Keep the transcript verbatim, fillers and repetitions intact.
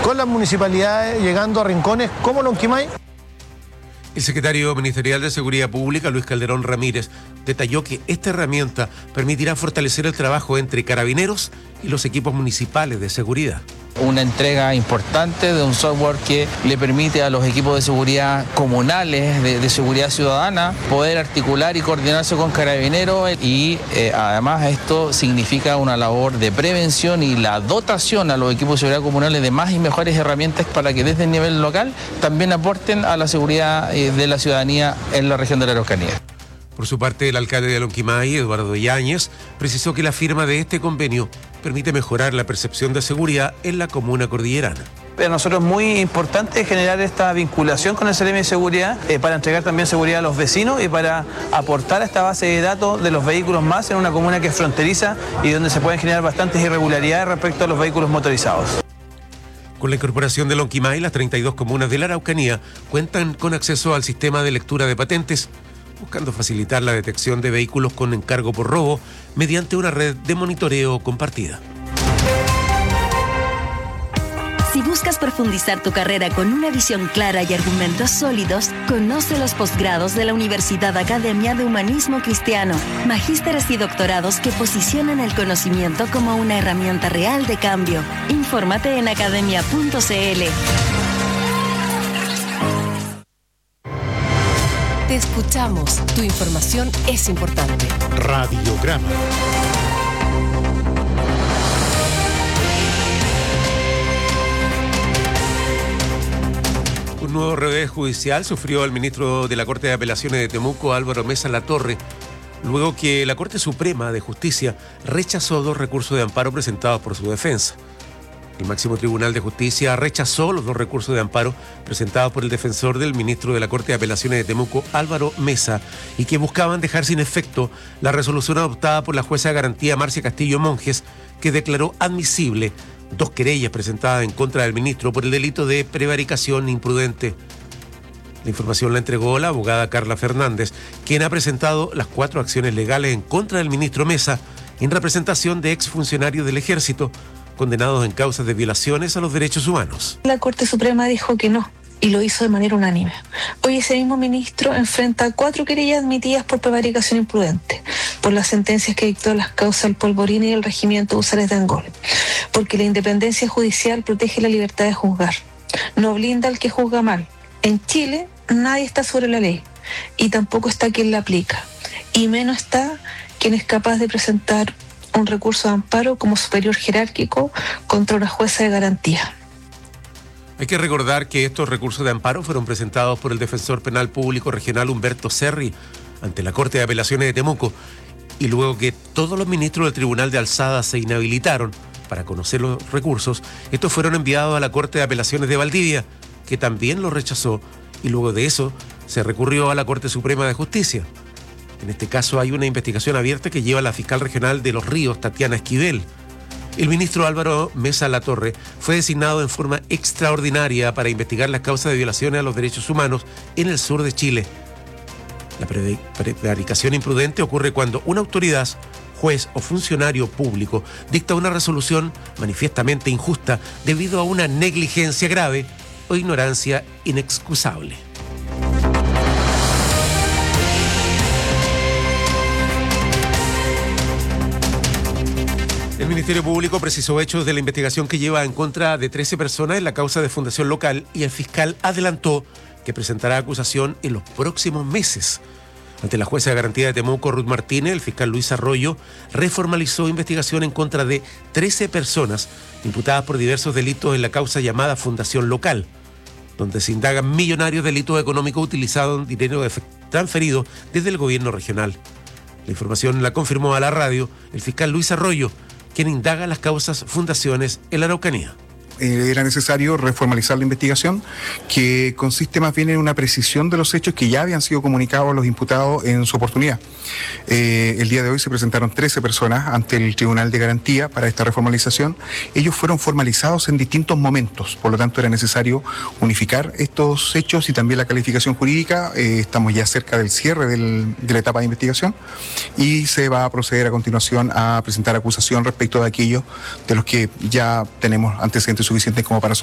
con las municipalidades llegando a rincones como Lonquimay. El secretario ministerial de Seguridad Pública, Luis Calderón Ramírez, detalló que esta herramienta permitirá fortalecer el trabajo entre carabineros y los equipos municipales de seguridad. Una entrega importante de un software que le permite a los equipos de seguridad comunales, de, de seguridad ciudadana, poder articular y coordinarse con carabineros y eh, además esto significa una labor de prevención y la dotación a los equipos de seguridad comunales de más y mejores herramientas para que desde el nivel local también aporten a la seguridad eh, de la ciudadanía en la región de la Araucanía. Por su parte, el alcalde de Lonquimay, Eduardo Yáñez, precisó que la firma de este convenio permite mejorar la percepción de seguridad en la comuna cordillerana. Para nosotros es muy importante generar esta vinculación con el C E R E M de seguridad eh, para entregar también seguridad a los vecinos y para aportar a esta base de datos de los vehículos más en una comuna que es fronteriza y donde se pueden generar bastantes irregularidades respecto a los vehículos motorizados. Con la incorporación de Lonquimay, las treinta y dos comunas de la Araucanía cuentan con acceso al sistema de lectura de patentes, buscando facilitar la detección de vehículos con encargo por robo mediante una red de monitoreo compartida. Si buscas profundizar tu carrera con una visión clara y argumentos sólidos, conoce los posgrados de la Universidad Academia de Humanismo Cristiano, magísteres y doctorados que posicionan el conocimiento como una herramienta real de cambio. Infórmate en academia punto c l. Te escuchamos. Tu información es importante. Radiograma. Un nuevo revés judicial sufrió el ministro de la Corte de Apelaciones de Temuco, Álvaro Mesa Latorre, luego que la Corte Suprema de Justicia rechazó dos recursos de amparo presentados por su defensa. El máximo tribunal de justicia rechazó los dos recursos de amparo presentados por el defensor del ministro de la Corte de Apelaciones de Temuco, Álvaro Mesa, y que buscaban dejar sin efecto la resolución adoptada por la jueza de garantía Marcia Castillo Monjes, que declaró admisible dos querellas presentadas en contra del ministro por el delito de prevaricación imprudente. La información la entregó la abogada Carla Fernández, quien ha presentado las cuatro acciones legales en contra del ministro Mesa en representación de exfuncionarios del Ejército condenados en causas de violaciones a los derechos humanos. La Corte Suprema dijo que no, y lo hizo de manera unánime. Hoy ese mismo ministro enfrenta cuatro querellas admitidas por prevaricación imprudente, por las sentencias que dictó las causas el Polvorín y el regimiento Húsares de Angol, porque la independencia judicial protege la libertad de juzgar, no blinda al que juzga mal. En Chile nadie está sobre la ley, y tampoco está quien la aplica, y menos está quien es capaz de presentar un recurso de amparo como superior jerárquico contra una jueza de garantía. Hay que recordar que estos recursos de amparo fueron presentados por el defensor penal público regional Humberto Serri ante la Corte de Apelaciones de Temuco, y luego que todos los ministros del Tribunal de Alzada se inhabilitaron para conocer los recursos, estos fueron enviados a la Corte de Apelaciones de Valdivia, que también los rechazó, y luego de eso se recurrió a la Corte Suprema de Justicia. En este caso hay una investigación abierta que lleva la fiscal regional de Los Ríos, Tatiana Esquivel. El ministro Álvaro Mesa Latorre fue designado en forma extraordinaria para investigar las causas de violaciones a los derechos humanos en el sur de Chile. La prevaricación imprudente ocurre cuando una autoridad, juez o funcionario público dicta una resolución manifiestamente injusta debido a una negligencia grave o ignorancia inexcusable. El Ministerio Público precisó hechos de la investigación que lleva en contra de trece personas en la causa de Fundación Local, y el fiscal adelantó que presentará acusación en los próximos meses. Ante la jueza de garantía de Temuco, Ruth Martínez, el fiscal Luis Arroyo reformalizó investigación en contra de trece personas imputadas por diversos delitos en la causa llamada Fundación Local, donde se indagan millonarios delitos económicos utilizados en dinero transferido desde el gobierno regional. La información la confirmó a la radio el fiscal Luis Arroyo, quien indaga las causas fundaciones en la Araucanía. Eh, era necesario reformalizar la investigación, que consiste más bien en una precisión de los hechos que ya habían sido comunicados a los imputados en su oportunidad. Eh, el día de hoy se presentaron trece personas ante el Tribunal de Garantía para esta reformalización. Ellos fueron formalizados en distintos momentos, por lo tanto era necesario unificar estos hechos y también la calificación jurídica. Eh, estamos ya cerca del cierre del, de la etapa de investigación y se va a proceder a continuación a presentar acusación respecto de aquellos de los que ya tenemos antecedentes suficientes como para